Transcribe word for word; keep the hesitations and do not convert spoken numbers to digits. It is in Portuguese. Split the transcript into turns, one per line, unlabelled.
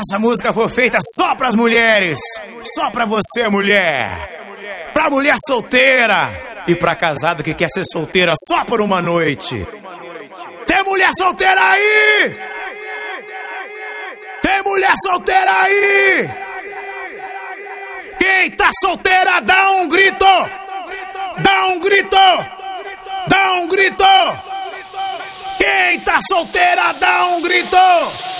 Essa música foi feita só pras mulheres, só pra você, mulher, pra mulher solteira e pra casada que quer ser solteira só por uma noite. Tem mulher solteira aí? Tem mulher solteira aí? Quem tá solteira, dá um grito! Dá um grito! Dá um grito! Quem tá solteira, dá um grito!